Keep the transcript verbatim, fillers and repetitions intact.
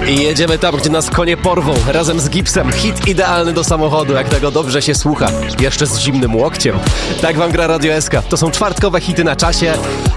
I jedziemy tam, gdzie nas konie porwą, razem z Gipsem. Hit idealny do samochodu, jak tego dobrze się słucha. Jeszcze z zimnym łokciem. Tak wam gra Radio S K. To są czwartkowe hity na czasie.